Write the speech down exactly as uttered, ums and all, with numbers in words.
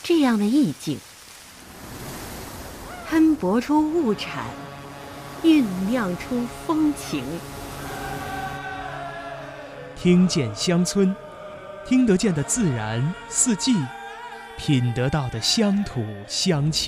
这样的意境，喷薄出物产，酝酿出风情。 听见乡村，听得见的自然四季，品得到的乡土乡情。